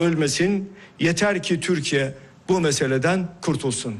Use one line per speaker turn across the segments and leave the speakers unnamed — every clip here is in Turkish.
ölmesin. Yeter ki Türkiye bu meseleden kurtulsun.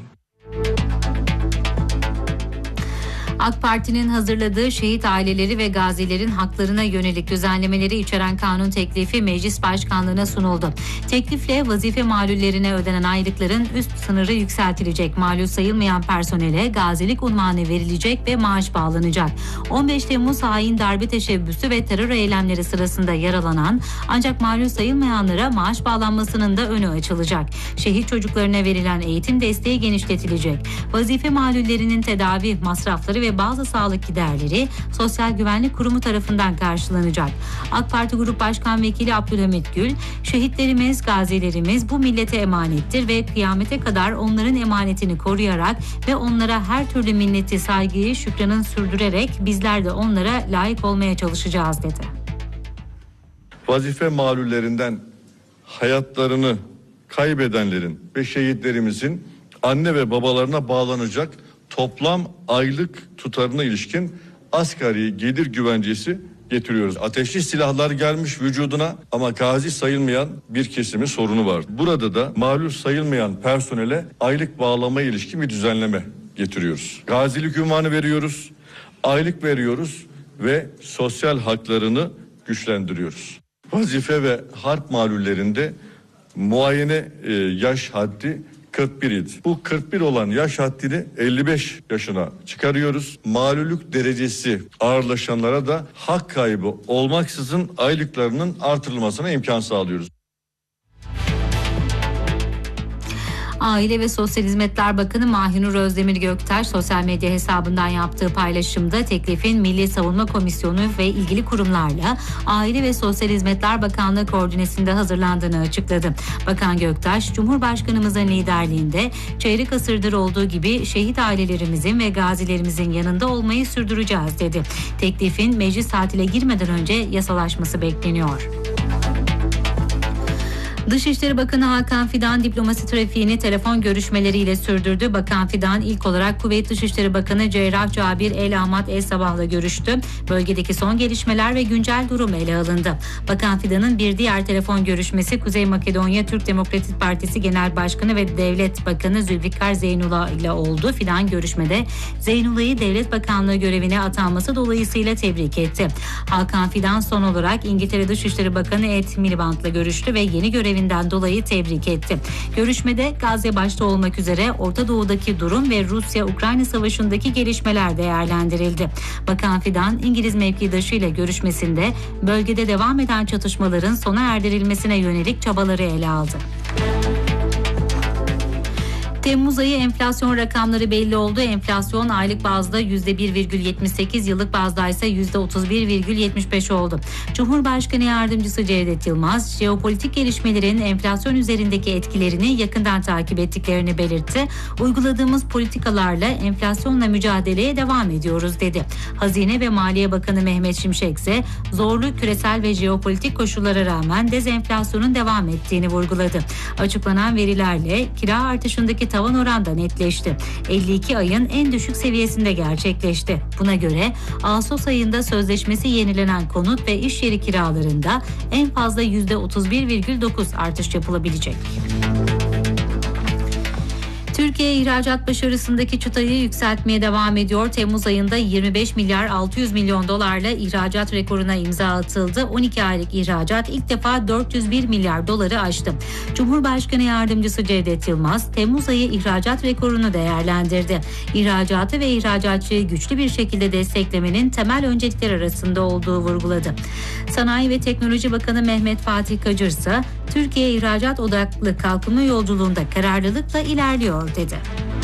AK Parti'nin hazırladığı şehit aileleri ve gazilerin haklarına yönelik düzenlemeleri içeren kanun teklifi Meclis Başkanlığı'na sunuldu. Teklifle vazife malullerine ödenen aylıkların üst sınırı yükseltilecek. Malul sayılmayan personele gazilik unvanı verilecek ve maaş bağlanacak. 15 Temmuz hain darbe teşebbüsü ve terör eylemleri sırasında yaralanan ancak malul sayılmayanlara maaş bağlanmasının da önü açılacak. Şehit çocuklarına verilen eğitim desteği genişletilecek. Vazife malullerinin tedavi masrafları ve bazı sağlık giderleri Sosyal Güvenlik Kurumu tarafından karşılanacak. AK Parti Grup Başkan Vekili Abdülhamit Gül, şehitlerimiz, gazilerimiz bu millete emanettir ve kıyamete kadar onların emanetini koruyarak ve onlara her türlü minneti, saygıyı, şükranı sürdürerek bizler de onlara layık olmaya çalışacağız dedi.
Vazife malullerinden hayatlarını kaybedenlerin ve şehitlerimizin anne ve babalarına bağlanacak toplam aylık tutarına ilişkin asgari gelir güvencesi getiriyoruz. Ateşli silahlar gelmiş vücuduna ama gazi sayılmayan bir kesimin sorunu var. Burada da malul sayılmayan personele aylık bağlama ilişkin bir düzenleme getiriyoruz. Gazilik unvanı veriyoruz, aylık veriyoruz ve sosyal haklarını güçlendiriyoruz. Vazife ve harp malullerinde muayene yaş haddi 41 idi. Bu 41 olan yaş haddini 55 yaşına çıkarıyoruz. Malulük derecesi ağırlaşanlara da hak kaybı olmaksızın aylıklarının artırılmasına imkan sağlıyoruz.
Aile ve Sosyal Hizmetler Bakanı Mahinur Özdemir Göktaş sosyal medya hesabından yaptığı paylaşımda teklifin Milli Savunma Komisyonu ve ilgili kurumlarla Aile ve Sosyal Hizmetler Bakanlığı koordinesinde hazırlandığını açıkladı. Bakan Göktaş, Cumhurbaşkanımızın liderliğinde çeyrek asırdır olduğu gibi şehit ailelerimizin ve gazilerimizin yanında olmayı sürdüreceğiz dedi. Teklifin meclis tatile girmeden önce yasalaşması bekleniyor. Dışişleri Bakanı Hakan Fidan diplomasi trafiğini telefon görüşmeleriyle sürdürdü. Bakan Fidan ilk olarak Kuveyt Dışişleri Bakanı Cerrah Cabir El Ahmad El Sabah'la görüştü. Bölgedeki son gelişmeler ve güncel durum ele alındı. Bakan Fidan'ın bir diğer telefon görüşmesi Kuzey Makedonya Türk Demokratik Partisi Genel Başkanı ve Devlet Bakanı Zülfikar Zeynullah ile oldu. Fidan görüşmede Zeynullah'ı Devlet Bakanlığı görevine atanması dolayısıyla tebrik etti. Hakan Fidan son olarak İngiltere Dışişleri Bakanı Ed Miliband'la görüştü ve yeni görevinden dolayı tebrik etti. Görüşmede Gazze başta olmak üzere Orta Doğu'daki durum ve Rusya-Ukrayna savaşındaki gelişmeler değerlendirildi. Bakan Fidan, İngiliz mevkidaşı ile görüşmesinde bölgede devam eden çatışmaların sona erdirilmesine yönelik çabaları ele aldı. Temmuz ayı enflasyon rakamları belli oldu. Enflasyon aylık bazda %1,78, yıllık bazda ise %31,75 oldu. Cumhurbaşkanı Yardımcısı Cevdet Yılmaz, jeopolitik gelişmelerin enflasyon üzerindeki etkilerini yakından takip ettiklerini belirtti. Uyguladığımız politikalarla enflasyonla mücadeleye devam ediyoruz dedi. Hazine ve Maliye Bakanı Mehmet Şimşek ise zorlu küresel ve jeopolitik koşullara rağmen dezenflasyonun devam ettiğini vurguladı. Açıklanan verilerle kira artışındaki tavan oran da netleşti. 52 ayın en düşük seviyesinde gerçekleşti. Buna göre Ağustos ayında sözleşmesi yenilenen konut ve iş yeri kiralarında en fazla %31,9 artış yapılabilecek. Türkiye ihracat başarısındaki çıtayı yükseltmeye devam ediyor. Temmuz ayında 25 milyar 600 milyon dolarla ihracat rekoruna imza atıldı. 12 aylık ihracat ilk defa 401 milyar doları aştı. Cumhurbaşkanı Yardımcısı Cevdet Yılmaz, Temmuz ayı ihracat rekorunu değerlendirdi. İhracatı ve ihracatçıyı güçlü bir şekilde desteklemenin temel öncelikler arasında olduğu vurguladı. Sanayi ve Teknoloji Bakanı Mehmet Fatih Kacır ise Türkiye ihracat odaklı kalkınma yolculuğunda kararlılıkla ilerliyor dedi.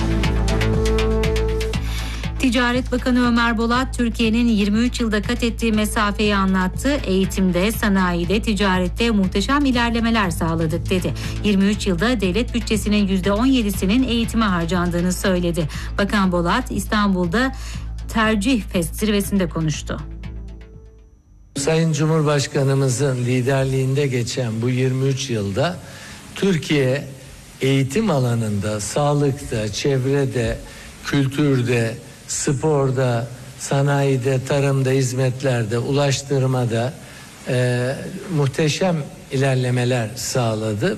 Ticaret Bakanı Ömer Bolat, Türkiye'nin 23 yılda kat ettiği mesafeyi anlattı. Eğitimde, sanayide, ticarette muhteşem ilerlemeler sağladık dedi. 23 yılda devlet bütçesinin %17'sinin eğitime harcandığını söyledi. Bakan Bolat, İstanbul'da Tercih Fest zirvesinde konuştu.
Sayın Cumhurbaşkanımızın liderliğinde geçen bu 23 yılda Türkiye eğitim alanında, sağlıkta, çevrede, kültürde, sporda, sanayide, tarımda, hizmetlerde, ulaştırmada muhteşem ilerlemeler sağladı.